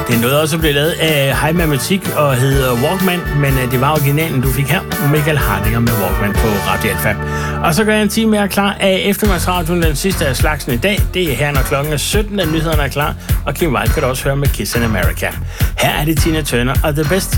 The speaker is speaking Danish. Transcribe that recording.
Det nåede også at blive lavet af High Matematik og hedder Walkman, men det var originalen, du fik her. Michael Hardinger med Walkman på Radio Alfa. Og så gør jeg en time mere klar af eftermiddagsradioen, den sidste af slagsen i dag. Det er her, når klokken er 17, at nyhederne er klar. Og Kim Wilde kan du også høre med Kiss in America. Her er det Tina Turner og The Best